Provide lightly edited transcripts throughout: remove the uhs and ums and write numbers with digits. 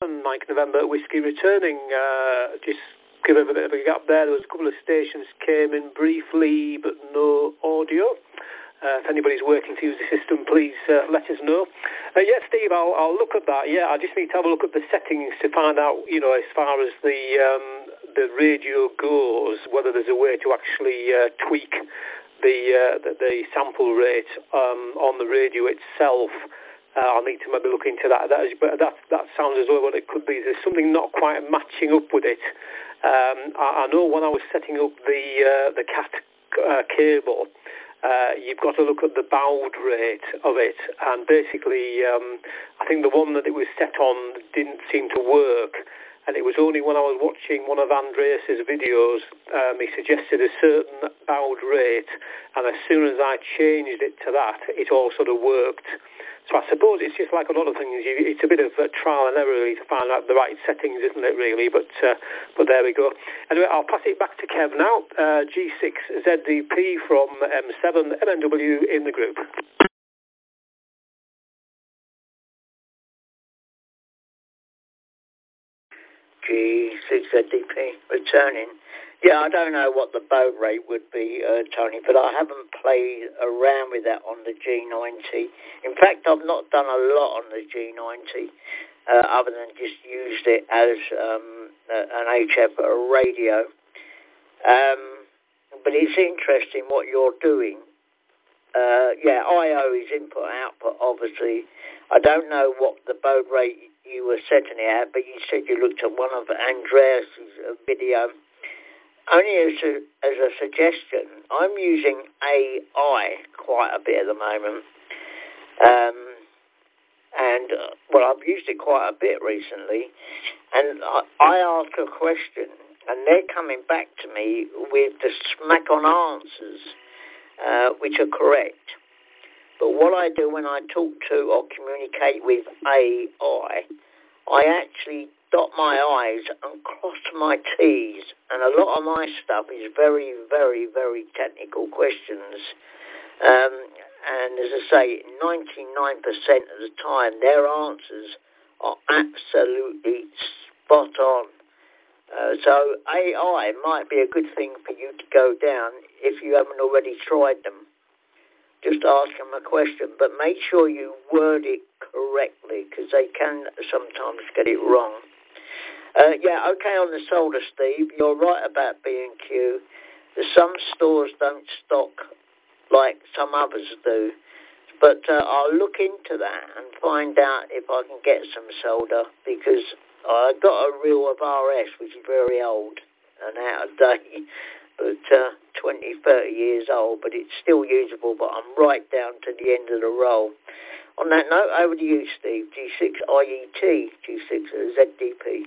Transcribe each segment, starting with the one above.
Mike November Whiskey returning. Just give a bit of a gap there. There was a couple of stations came in briefly, but no audio. If anybody's working to use the system, please let us know. Yeah, Steve, I'll look at that. Yeah, I just need to have a look at the settings to find out, as far as the radio goes, whether there's a way to actually tweak the sample rate on the radio itself. I'll need to maybe look into that. That sounds as though what it could be. There's something not quite matching up with it. I know when I was setting up the CAT cable, you've got to look at the baud rate of it, and basically I think the one that it was set on didn't seem to work, and it was only when I was watching one of Andreas's videos he suggested a certain baud rate, and as soon as I changed it to that, it all sort of worked. So I suppose it's just like a lot of things. It's a bit of trial and error really to find out the right settings, isn't it, really? But there we go. Anyway, I'll pass it back to Kev now. G6ZDP from M7 MNW in the group. G6ZDP returning. Yeah, I don't know what the baud rate would be, Tony, but I haven't played around with that on the G90. In fact, I've not done a lot on the G90, other than just used it as an HF radio. But it's interesting what you're doing. Yeah, I/O is input-output, obviously. I don't know what the baud rate you were setting it at, but you said you looked at one of Andreas's video. Only as a suggestion, I'm using AI quite a bit at the moment. I've used it quite a bit recently. And I ask a question, and they're coming back to me with the smack-on answers, which are correct. But what I do when I talk to or communicate with AI, I actually dot my I's and cross my T's, and a lot of my stuff is very, very, very technical questions. And as I say, 99% of the time, their answers are absolutely spot on. So AI might be a good thing for you to go down if you haven't already tried them. Just ask them a question, but make sure you word it correctly, because they can sometimes get it wrong. Yeah, okay on the solder, Steve. You're right about B&Q. Some stores don't stock like some others do. But I'll look into that and find out if I can get some solder, because I got a reel of RS, which is very old and out of date, but 20, 30 years old, but it's still usable, but I'm right down to the end of the roll. On that note, over to you, Steve. G6IET, G6ZDP.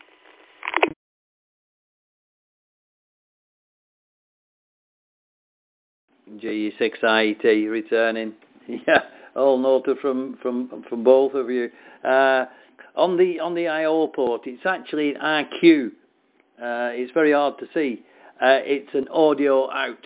G6IET returning. Yeah, all noted from both of you. On the I/O port, it's actually an RQ. It's very hard to see. It's an audio out.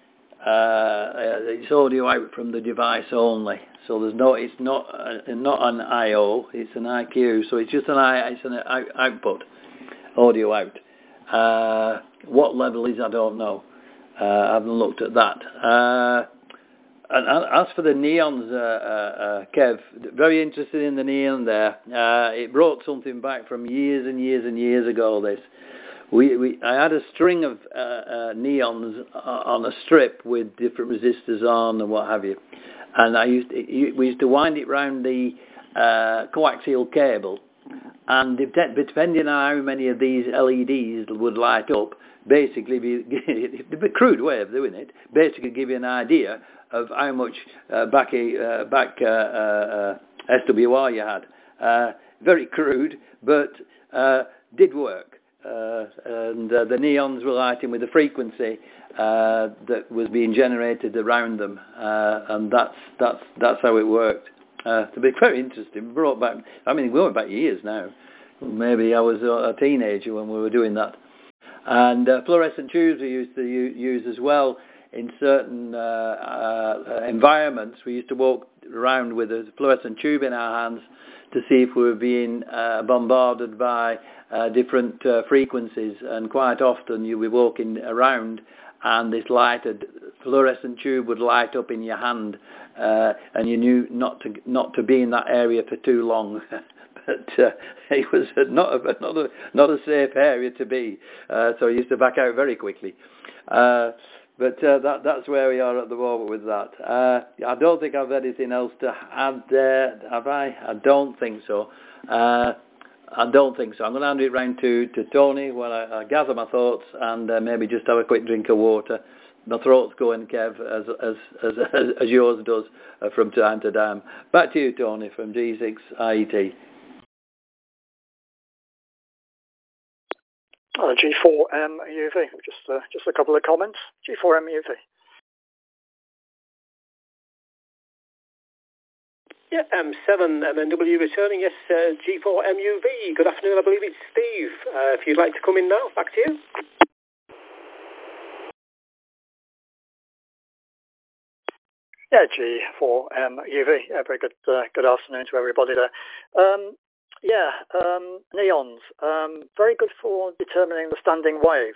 It's audio out from the device only. So it's not an I/O. It's an RQ. So it's just an output, audio out. What level is, I don't know. I haven't looked at that. And as for the neons, Kev, very interested in the neon there. It brought something back from years and years and years ago. I had a string of neons on a strip with different resistors on and what have you, and we used to wind it round the coaxial cable, and depending on how many of these LEDs would light up, basically it'd be a crude way of doing it. Basically, give you an idea of how much back SWR you had. Very crude, but did work. And the neons were lighting with the frequency that was being generated around them, and that's how it worked. To be very interesting. Brought back. I mean, going back years now. Maybe I was a teenager when we were doing that. And fluorescent tubes we used to use as well in certain environments. We used to walk around with a fluorescent tube in our hands to see if we were being bombarded by different frequencies. And quite often you'll be walking around and this lighted fluorescent tube would light up in your hand, and you knew not to be in that area for too long. But it was not a safe area to be, so I used to back out very quickly. But that's where we are at the moment with that. I don't think I've anything else to add there, have I? I don't think so. I'm going to hand it round to Tony while I gather my thoughts and maybe just have a quick drink of water. My throat's going, Kev, as yours does from time to time. Back to you, Tony, from G6 IET. G4M UV. Just a couple of comments. G4M UV. Yeah, M7 MNW returning. Yes, G4 MUV. Good afternoon. I believe it's Steve. If you'd like to come in now, back to you. Yeah, G4M UV. Yeah, very good. Good afternoon to everybody there. Neons. Very good for determining the standing wave.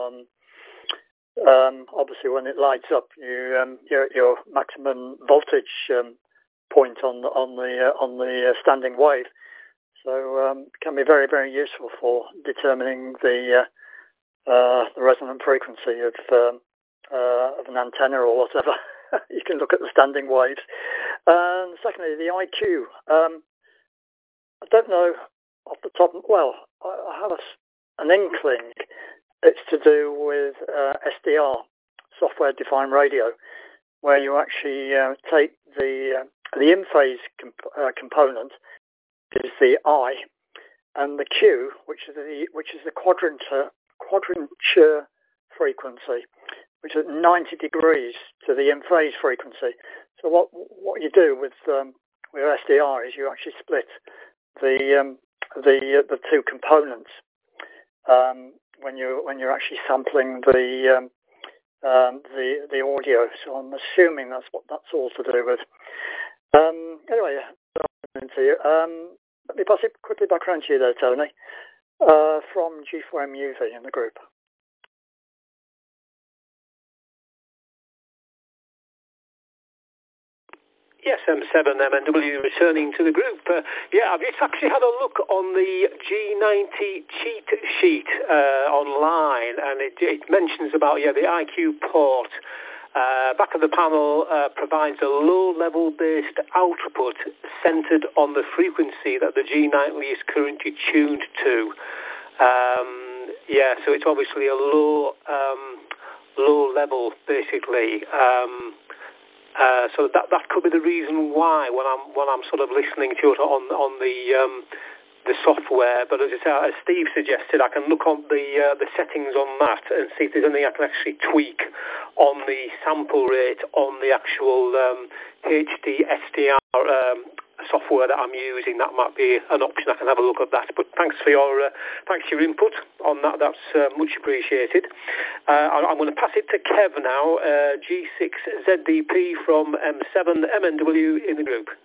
Obviously, when it lights up, your maximum voltage point on the standing wave. So it can be very, very useful for determining the resonant frequency of an antenna or whatever. You can look at the standing waves. And secondly, the IQ. I don't know off the top. Well, I have an inkling. It's to do with SDR, software-defined radio, where you actually take the in-phase component is the I, and the Q, which is the quadrature frequency, which is 90 degrees to the in-phase frequency. So what you do with SDR is you actually split the two components when you're actually sampling the audio. So I'm assuming that's what that's all to do with. Anyway, to you. Let me pass it quickly back around to you there, Tony, from G4M UV in the group. Yes, M7 MNW returning to the group. I've just actually had a look on the G90 cheat sheet online, and it mentions about the IQ port. Back of the panel provides a low-level based output centered on the frequency that the G90 is currently tuned to. So it's obviously a low level, basically. So that could be the reason why when I'm sort of listening to it on the software. But as Steve suggested, I can look on the settings on that and see if there's anything I can actually tweak on the sample rate on the actual HD SDR software that I'm using. That might be an option. I can have a look at that. But thanks for your input on that. That's much appreciated. I'm going to pass it to Kev now, G6 ZDP from M7 MNW in the group.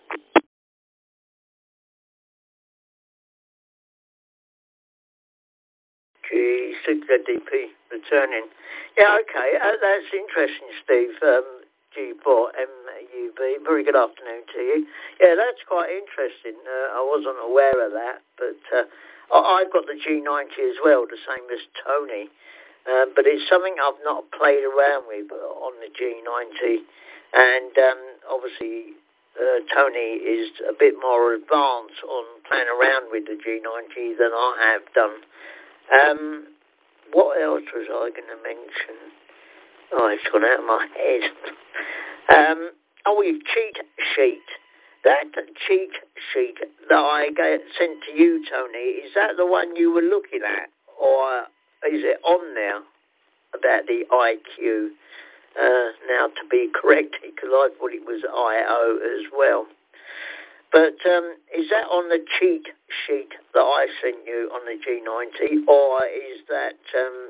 G6 ZDP returning. Yeah, okay. That's interesting, Steve. G4 MUV. Very good afternoon to you. Yeah, that's quite interesting. I wasn't aware of that, but I've got the G90 as well, the same as Tony. But it's something I've not played around with on the G90. And obviously, Tony is a bit more advanced on playing around with the G90 than I have done. What else was I going to mention? Oh, it's gone out of my head. Cheat sheet. That cheat sheet that I sent to you, Tony, is that the one you were looking at? Or is it on there about the IQ? Now, to be corrected, because I thought it was IO as well. But is that on the cheat sheet that I sent you on the G90, or is that